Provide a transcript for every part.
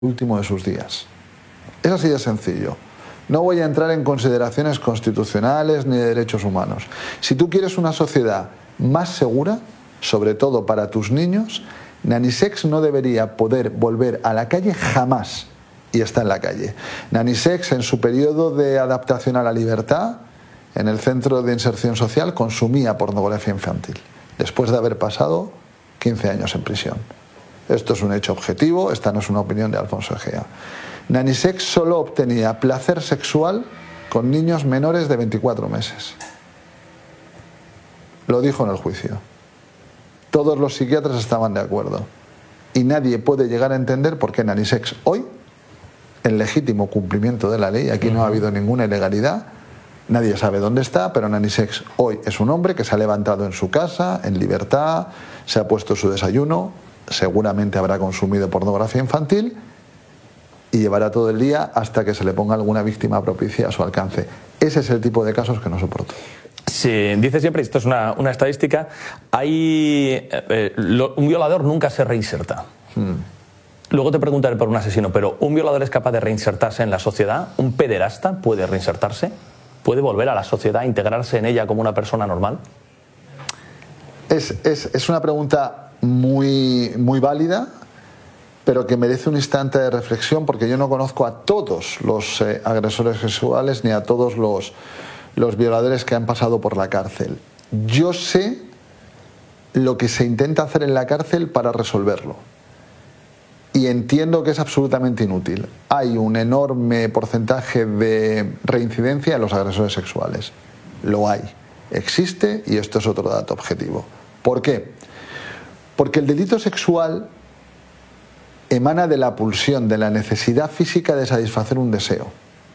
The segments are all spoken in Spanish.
último de sus días. Es así de sencillo. No voy a entrar en consideraciones constitucionales ni de derechos humanos. Si tú quieres una sociedad más segura, sobre todo para tus niños, Nanisex no debería poder volver a la calle jamás, y está en la calle. Nanisex, en su periodo de adaptación a la libertad, en el centro de inserción social, consumía pornografía infantil, después de haber pasado 15 años en prisión. Esto es un hecho objetivo, esta no es una opinión de Alfonso Egea. Nanisex solo obtenía placer sexual con niños menores de 24 meses. Lo dijo en el juicio. Todos los psiquiatras estaban de acuerdo. Y nadie puede llegar a entender por qué Nanisex hoy, en legítimo cumplimiento de la ley, aquí no ha habido ninguna ilegalidad, nadie sabe dónde está, pero Nanisex hoy es un hombre que se ha levantado en su casa, en libertad, se ha puesto su desayuno, seguramente habrá consumido pornografía infantil y llevará todo el día hasta que se le ponga alguna víctima propicia a su alcance. Ese es el tipo de casos que no soporto. Sí, dice siempre, esto es una estadística, un violador nunca se reinserta. Luego te preguntaré por un asesino, pero ¿un violador es capaz de reinsertarse en la sociedad? ¿Un pederasta puede reinsertarse? ¿Puede volver a la sociedad, integrarse en ella como una persona normal? Es una pregunta muy válida, pero que merece un instante de reflexión, porque yo no conozco a todos los agresores sexuales ni a todos los violadores que han pasado por la cárcel. Yo sé lo que se intenta hacer en la cárcel para resolverlo. Y entiendo que es absolutamente inútil. Hay un enorme porcentaje de reincidencia en los agresores sexuales. Lo hay. Existe, y esto es otro dato objetivo. ¿Por qué? Porque el delito sexual emana de la pulsión, de la necesidad física de satisfacer un deseo.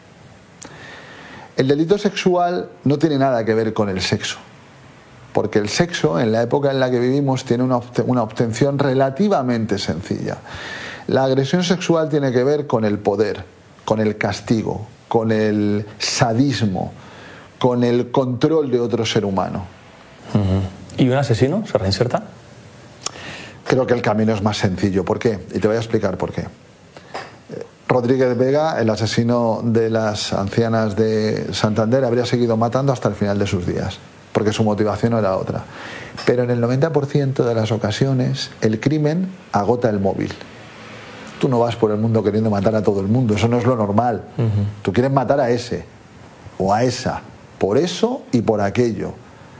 El delito sexual no tiene nada que ver con el sexo, porque el sexo, en la época en la que vivimos, tiene una obtención relativamente sencilla. La agresión sexual tiene que ver con el poder, con el castigo, con el sadismo, con el control de otro ser humano. ¿Y un asesino se reinserta? Creo que el camino es más sencillo. ¿Por qué? Y te voy a explicar por qué. Rodríguez Vega, el asesino de las ancianas de Santander, habría seguido matando hasta el final de sus días, porque su motivación no era otra. Pero en el 90% de las ocasiones, el crimen agota el móvil. Tú no vas por el mundo queriendo matar a todo el mundo, eso no es lo normal. Tú quieres matar a ese o a esa, por eso y por aquello.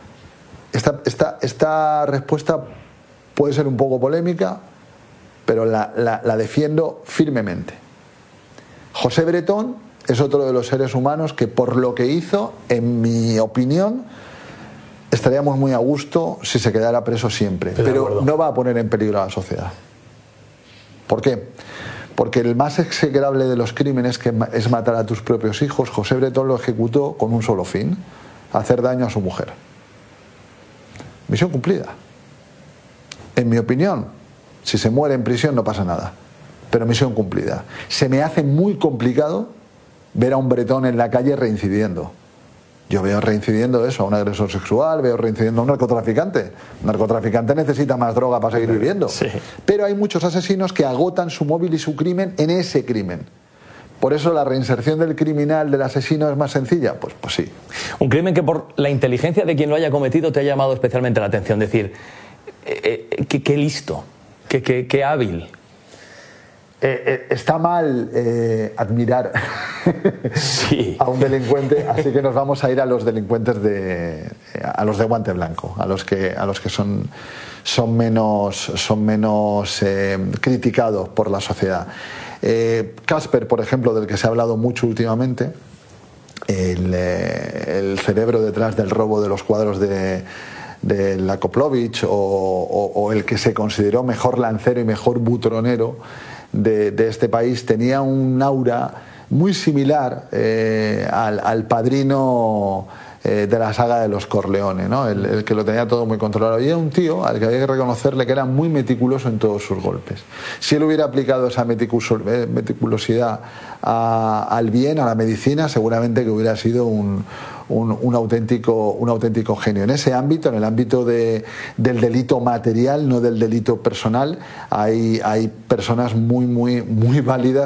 Esta respuesta puede ser un poco polémica, pero la defiendo firmemente. José Bretón es otro de los seres humanos que, por lo que hizo, en mi opinión, estaríamos muy a gusto si se quedara preso siempre. Pero no va a poner en peligro a la sociedad. ¿Por qué? Porque el más execrable de los crímenes, que es matar a tus propios hijos, José Bretón lo ejecutó con un solo fin: hacer daño a su mujer. Misión cumplida. En mi opinión, si se muere en prisión no pasa nada, pero misión cumplida. Se me hace muy complicado ver a un Bretón en la calle reincidiendo. Yo veo reincidiendo eso, a un agresor sexual, veo reincidiendo a un narcotraficante. Un narcotraficante necesita más droga para seguir viviendo. Sí. Pero hay muchos asesinos que agotan su móvil y su crimen en ese crimen. ¿Por eso la reinserción del criminal, del asesino, es más sencilla? Pues sí. Un crimen que, por la inteligencia de quien lo haya cometido, te ha llamado especialmente la atención. Decir, qué listo, qué hábil. Está mal admirar a un delincuente, así que nos vamos a ir a los delincuentes a los de guante blanco, a los que son menos criticados por la sociedad. Casper, por ejemplo, del que se ha hablado mucho últimamente, el cerebro detrás del robo de los cuadros de Lakoplovich, o el que se consideró mejor lancero y mejor butronero de este país, tenía un aura muy similar al padrino de la saga de los Corleone, ¿no? El que lo tenía todo muy controlado. Y era un tío al que había que reconocerle que era muy meticuloso en todos sus golpes. Si él hubiera aplicado esa meticulosidad al bien, a la medicina, seguramente que hubiera sido un auténtico genio. En ese ámbito, en el ámbito del delito material, no del delito personal, hay personas muy válidas